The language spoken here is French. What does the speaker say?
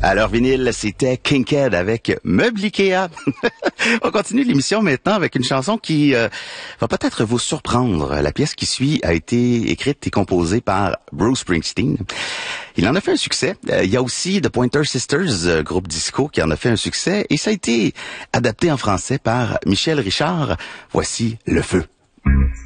Alors vinyle, c'était Kinkhead avec Meuble Ikea. On continue l'émission maintenant avec une chanson qui va peut-être vous surprendre. La pièce qui suit a été écrite et composée par Bruce Springsteen. Il en a fait un succès. Il y a aussi The Pointer Sisters, groupe disco, qui en a fait un succès. Et ça a été adapté en français par Michel Richard. Voici Le Feu.